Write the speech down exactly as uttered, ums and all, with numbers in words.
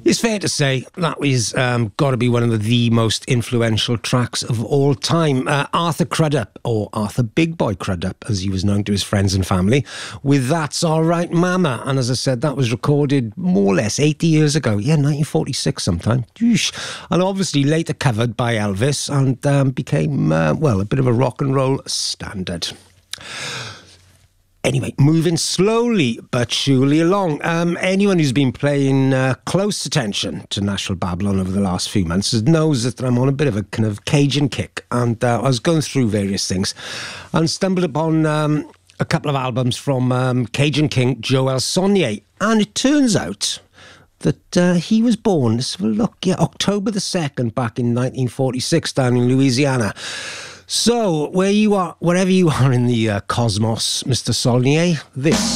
It's fair to say that was um, got to be one of the, the most influential tracks of all time. Uh, Arthur Crudup, or Arthur Big Boy Crudup, as he was known to his friends and family, with That's All Right Mama. And as I said, that was recorded more or less eighty years ago. Yeah, nineteen forty-six sometime. Yeesh. And obviously later covered by Elvis and um, became, uh, well, a bit of a rock and roll standard. Anyway, moving slowly but surely along. Um, anyone who's been paying uh, close attention to Nashville Babylon over the last few months knows that I'm on a bit of a kind of Cajun kick. And uh, I was going through various things and stumbled upon um, a couple of albums from um, Cajun King Joel Sonnier. And it turns out that uh, he was born, let's have a look, yeah, October the second back in nineteen forty-six down in Louisiana. So, where you are, wherever you are in the uh, cosmos, Mister Saulnier, this